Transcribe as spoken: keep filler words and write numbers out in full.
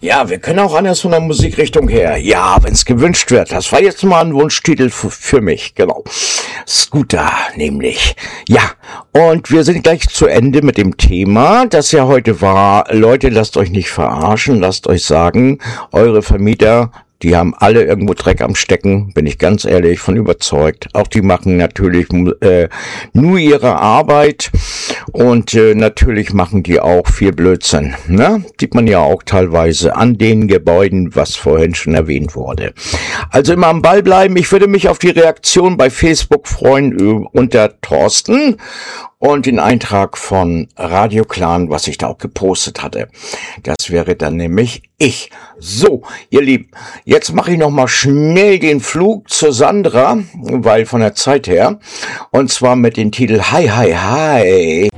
Ja, wir können auch anders von der Musikrichtung her. Ja, wenn es gewünscht wird. Das war jetzt mal ein Wunschtitel f- für mich, genau. Scooter nämlich. Ja, und wir sind gleich zu Ende mit dem Thema, das ja heute war. Leute, lasst euch nicht verarschen, lasst euch sagen, eure Vermieter, die haben alle irgendwo Dreck am Stecken, bin ich ganz ehrlich von überzeugt. Auch die machen natürlich äh, nur ihre Arbeit und äh, natürlich machen die auch viel Blödsinn. Ne? Sieht man ja auch teilweise an den Gebäuden, was vorhin schon erwähnt wurde. Also immer am Ball bleiben. Ich würde mich auf die Reaktion bei Facebook freuen unter Thorsten und den Eintrag von Radio Clan, was ich da auch gepostet hatte. Das wäre dann nämlich ich. So, ihr Lieben, jetzt mache ich noch mal schnell den Flug zur Sandra, weil von der Zeit her, und zwar mit dem Titel Hi, hi, hi.